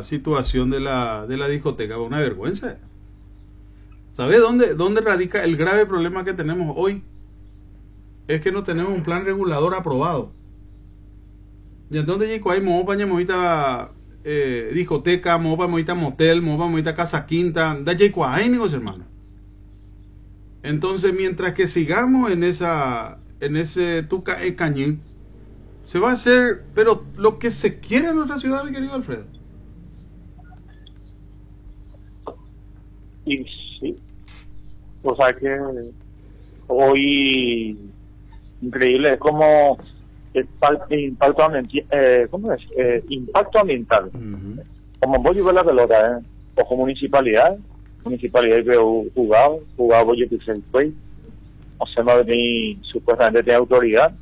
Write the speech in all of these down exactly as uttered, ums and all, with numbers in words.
esta situación de la, de la discoteca, una vergüenza. ¿Sabes dónde, dónde radica el grave problema que tenemos hoy? Es que no tenemos un plan regulador aprobado. Y entonces hay mopa ñamoita eh, discoteca, mopa moita motel, mopa moita casa quinta, da amigos hermano. Entonces mientras que sigamos en esa en ese tuca e cañín, se va a hacer, pero lo que se quiere en nuestra ciudad, mi querido Alfredo. Y sí, o sea que hoy increíble, es como impacto ambiental, eh, ¿cómo es? Eh, impacto ambiental. Uh-huh. Como voy a ver la pelota, eh, ojo municipalidad, municipalidad que jugado, jugado voy a decir, pues, o sea, va a venir supuestamente de autoridad.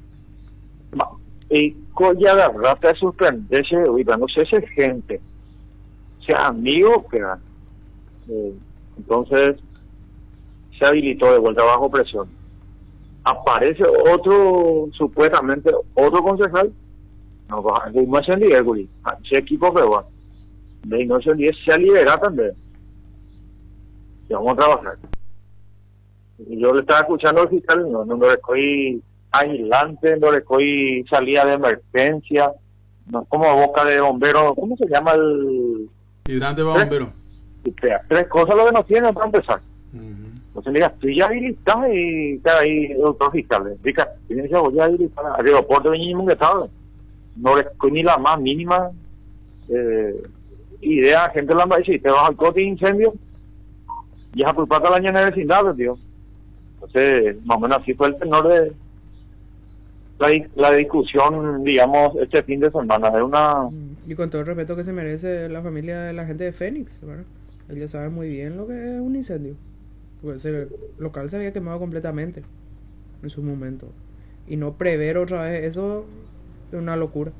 Y ya agarraste a sorprenderse, oiga, no sé si es gente, sea amigo que eh, entonces se habilitó de vuelta bajo presión. Aparece otro, supuestamente, otro concejal, no, no se envía, ese equipo que va, de no se envía, se libera también. Y vamos a trabajar. Y yo le estaba escuchando al fiscal, no, no, no estoy aislante, no estoy salida de emergencia, no como boca de bombero, ¿cómo se llama el...? Hidrante para bombero. Tres, tres cosas lo que nos tienen para empezar. Uh-huh. Entonces, mira, estoy ya habilitado y está ahí otro fiscal. Dica, tiene que voy a habilitar al aeropuerto de Ñiño que estaba. No le estoy ni la más mínima eh, idea. Gente la va a decir, te vas al cote de incendio y es a culpar a la ñana de vecindad, tío. Entonces, más o menos así fue el tenor de la, la discusión, digamos, este fin de semana. Es una... Y con todo el respeto que se merece la familia de la gente de Fénix, ¿verdad? Ellos saben muy bien lo que es un incendio. Porque ese local se había quemado completamente en su momento. Y no prever otra vez, eso es una locura.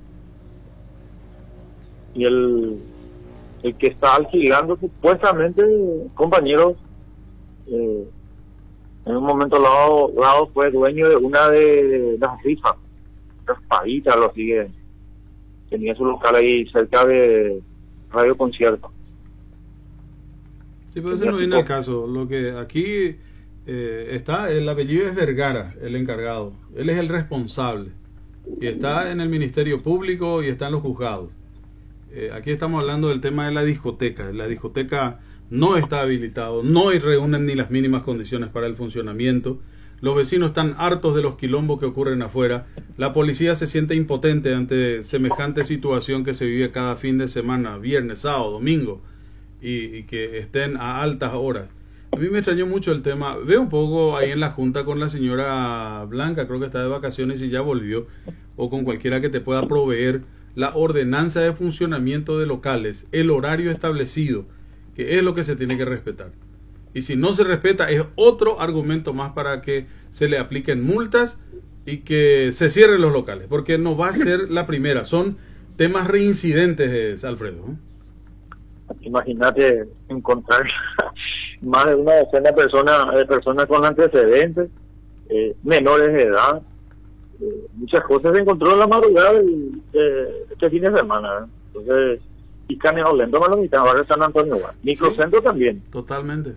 Y el, el que está alquilando, supuestamente, compañeros, eh, en un momento dado, dado fue dueño de una de las rifas, Raspadita, lo sigue. Tenía su local ahí cerca de Radio Concierto. Sí, pero eso no viene al caso. Lo que aquí eh, está, el apellido es Vergara, el encargado. Él es el responsable. Y está en el Ministerio Público y está en los juzgados. Eh, aquí estamos hablando del tema de la discoteca. La discoteca no está habilitado, no reúnen ni las mínimas condiciones para el funcionamiento. Los vecinos están hartos de los quilombos que ocurren afuera. La policía se siente impotente ante semejante situación que se vive cada fin de semana, viernes, sábado, domingo. Y, y que estén a altas horas. A mí me extrañó mucho el tema. Veo un poco ahí en la junta con la señora Blanca, creo que está de vacaciones y ya volvió, o con cualquiera que te pueda proveer la ordenanza de funcionamiento de locales, el horario establecido, que es lo que se tiene que respetar. Y si no se respeta, es otro argumento más para que se le apliquen multas y que se cierren los locales, porque no va a ser la primera. Son temas reincidentes, Alfredo, ¿eh? Imagínate encontrar más de una docena de personas, de personas con antecedentes, eh, menores de edad, eh, muchas cosas se encontró en la madrugada del, de este fin de semana, ¿eh? Entonces, y Caneo Lento, Malomita, ahora San Antonio, Microcentro sí, también. Totalmente.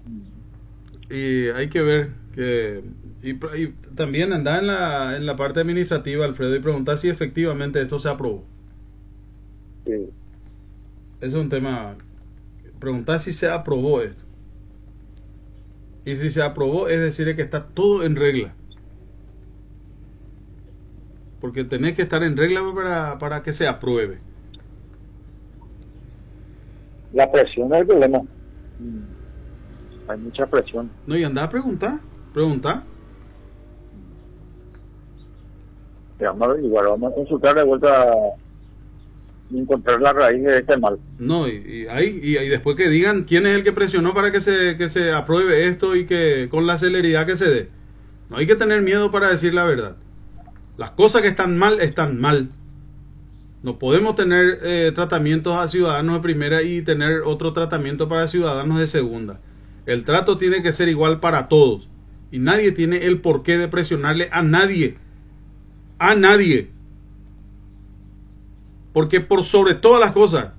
Y hay que ver que y, y también andar en la en la parte administrativa, Alfredo, y preguntar si efectivamente esto se aprobó. Sí. Eso es un tema. Preguntar si se aprobó esto. Y si se aprobó, es decir, que está todo en regla. Porque tenés que estar en regla para, para que se apruebe. La presión es el problema. Hay mucha presión. No, y andá a preguntar. Preguntar. Vamos a averiguar, vamos a consultar de vuelta y encontrar la raíz de este mal. No, y, y ahí y, y después que digan quién es el que presionó para que se que se apruebe esto y que con la celeridad que se dé. No hay que tener miedo para decir la verdad. Las cosas que están mal están mal. No podemos tener eh, tratamientos a ciudadanos de primera y tener otro tratamiento para ciudadanos de segunda. El trato tiene que ser igual para todos y nadie tiene el porqué de presionarle a nadie. A nadie. Porque por sobre todas las cosas,